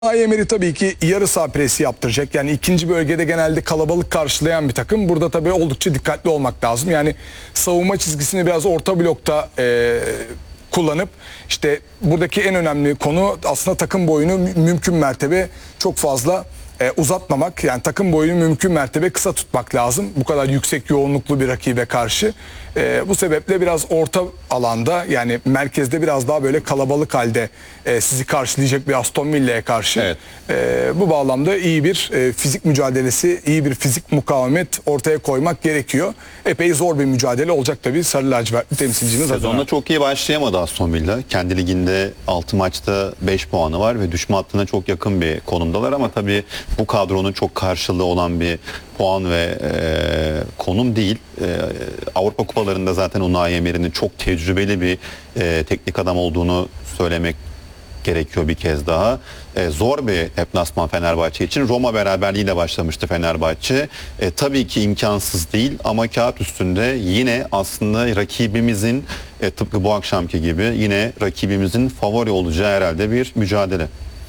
Emery tabii ki yarı saha presi yaptıracak. Yani ikinci bölgede genelde kalabalık karşılayan bir takım. Burada tabii oldukça dikkatli olmak lazım. Yani savunma çizgisini biraz orta blokta kullanıp işte buradaki en önemli konu aslında takım boyunu mümkün mertebe çok fazla uzatmamak. Yani takım boyunu mümkün mertebe kısa tutmak lazım. Bu kadar yüksek yoğunluklu bir rakibe karşı. Bu sebeple biraz orta alanda, yani merkezde biraz daha böyle kalabalık halde sizi karşılayacak bir Aston Villa'ya karşı. Evet. Bu bağlamda iyi bir fizik mücadelesi, iyi bir fizik mukavemet ortaya koymak gerekiyor. Epey zor bir mücadele olacak tabii Sarı Lacivertli temsilcimiz adına. Sezonda çok iyi başlayamadı Aston Villa. Kendi liginde 6 maçta 5 puanı var ve düşme hattına çok yakın bir konumdalar ama tabii bu kadronun çok karşılığı olan bir puan ve konum değil. Avrupa kupalarında zaten Unai Emery'nin çok tecrübeli bir teknik adam olduğunu söylemek gerekiyor bir kez daha. Zor bir deplasman Fenerbahçe için. Roma beraberliğiyle başlamıştı Fenerbahçe. Tabii ki imkansız değil ama kağıt üstünde yine aslında rakibimizin tıpkı bu akşamki gibi yine rakibimizin favori olacağı herhalde bir mücadele.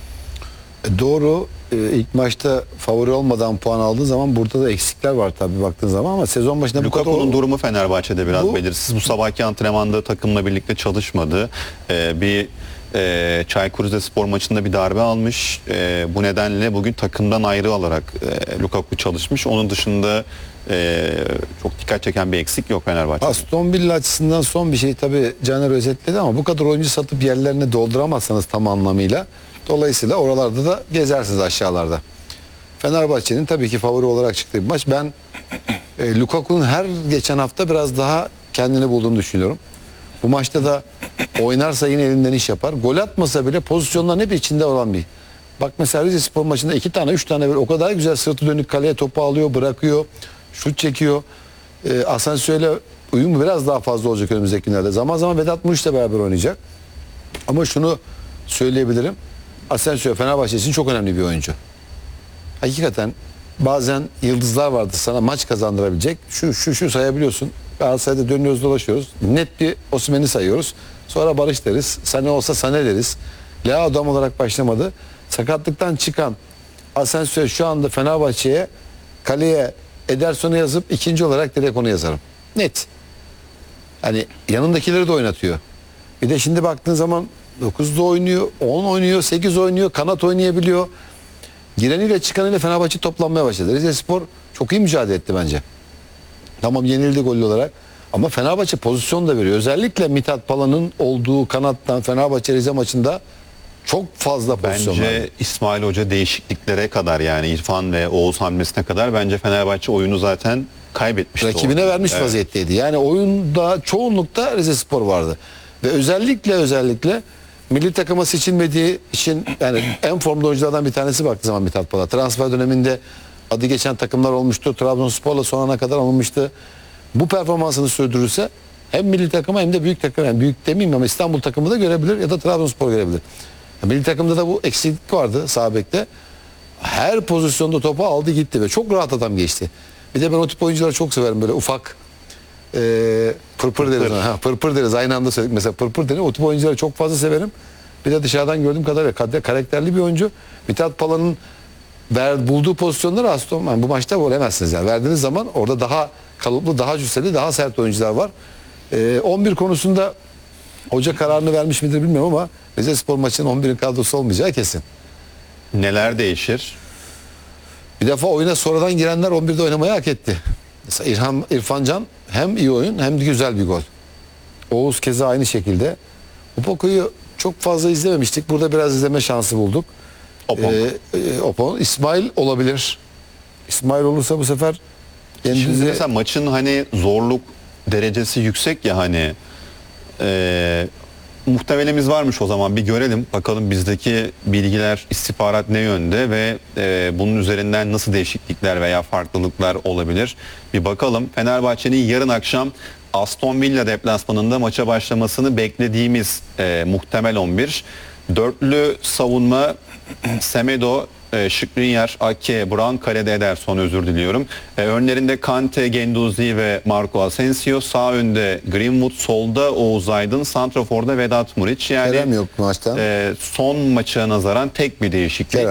Doğru. İlk maçta favori olmadan puan aldığı zaman burada da eksikler var tabii baktığın zaman ama sezon başında Lukaku'nun durumu Fenerbahçe'de biraz belirsiz. Bu sabahki antrenmanda takımla birlikte çalışmadı. Bir Çaykur Rizespor maçında bir darbe almış. Bu nedenle bugün takımdan ayrı olarak Lukaku çalışmış. Onun dışında çok dikkat çeken bir eksik yok Fenerbahçe'de. Aston Villa açısından son bir şey tabii Caner özetledi ama bu kadar oyuncu satıp yerlerine dolduramazsanız tam anlamıyla dolayısıyla oralarda da gezersiniz aşağılarda. Fenerbahçe'nin tabii ki favori olarak çıktığı bir maç. Ben Lukaku'nun her geçen hafta biraz daha kendini bulduğunu düşünüyorum. Bu maçta da oynarsa yine elinden iş yapar. Gol atmasa bile pozisyonların hep içinde olan bir. Bak mesela Rizespor maçında 2 tane 3 tane o kadar güzel sırtı dönük kaleye topu alıyor, bırakıyor, şut çekiyor. Asensio'yla uyumu biraz daha fazla olacak önümüzdeki günlerde. Zaman zaman Vedat Muriç'le beraber oynayacak. Ama şunu söyleyebilirim. Asensio Fenerbahçe için çok önemli bir oyuncu. Hakikaten bazen yıldızlar vardır sana maç kazandırabilecek. Şu sayabiliyorsun. Galatasaray'da dönüyoruz dolaşıyoruz. Net bir Osimhen'i sayıyoruz. Sonra Barış deriz. Sane olsa Sane deriz. Lea adam olarak başlamadı. Sakatlıktan çıkan Asensio şu anda Fenerbahçe'ye kaleye Ederson'u yazıp ikinci olarak direkt onu yazarım. Net. Hani yanındakileri de oynatıyor. Bir de şimdi baktığın zaman 9'da oynuyor, 10 oynuyor, 8 oynuyor, kanat oynayabiliyor. Gireniyle çıkanıyla Fenerbahçe toplanmaya başladı. Rizespor çok iyi mücadele etti bence. Tamam yenildi gollü olarak. Ama Fenerbahçe pozisyon da veriyor. Özellikle Mithat Pala'nın olduğu kanattan Fenerbahçe Rize maçında çok fazla pozisyon var. Bence İsmail Hoca değişikliklere kadar yani İrfan ve Oğuz hamlesine kadar bence Fenerbahçe oyunu zaten kaybetmişti. Rakibine vermiş vaziyetteydi. Yani oyunda çoğunlukta Rizespor vardı. Ve özellikle milli takıma seçilmediği için yani en formda oyunculardan bir tanesi baktığı zaman Mithat Pala. Transfer döneminde adı geçen takımlar olmuştu. Trabzonspor'la sonuna kadar alınmıştı. Bu performansını sürdürürse hem milli takıma hem de büyük takım, yani büyük demeyeyim ama İstanbul takımı da görebilir ya da Trabzonspor görebilir. Milli takımda da bu eksiklik vardı sağ bekte. Her pozisyonda topu aldı gitti ve çok rahat adam geçti. Bir de ben o tip oyuncuları çok severim, böyle ufak pırpır deriz. Pırpır deriz aynı anda söyledik. Mesela pırpır deriz. O tip oyuncuları çok fazla severim. Bir de dışarıdan gördüğüm kadarıyla karakterli bir oyuncu. Mithat Pala'nın bulduğu pozisyonları Aston bu maçta volemezsiniz yani. Verdiğiniz zaman orada daha kalıplı, daha cüsseli, daha sert oyuncular var. 11 konusunda hoca kararını vermiş midir bilmiyorum ama Rizespor maçının 11'in kadrosu olmayacağı kesin. Neler değişir? Bir defa oyuna sonradan girenler 11'de oynamayı hak etti. Mesela İrfan Can hem iyi oyun hem de güzel bir gol. Oğuz keza aynı şekilde. Opoku'yu çok fazla izlememiştik. Burada biraz izleme şansı bulduk. Opon. İsmail olabilir. İsmail olursa bu sefer Şimdi mesela maçın hani zorluk derecesi yüksek ya hani muhtemelimiz varmış, o zaman bir görelim bakalım bizdeki bilgiler, istihbarat ne yönde ve bunun üzerinden nasıl değişiklikler veya farklılıklar olabilir bir bakalım. Fenerbahçe'nin yarın akşam Aston Villa deplasmanında maça başlamasını beklediğimiz muhtemel 11. Dörtlü savunma Semedo, Skriniar, Ake, Brown, kalede Ederson, özür diliyorum. Önlerinde Kante, Guendouzi ve Marco Asensio. Sağ önde Greenwood, solda Oğuz Aydın, santraforda Vedat Muriç. Yani Kerem yok maçta. son maça nazaran tek bir değişiklik.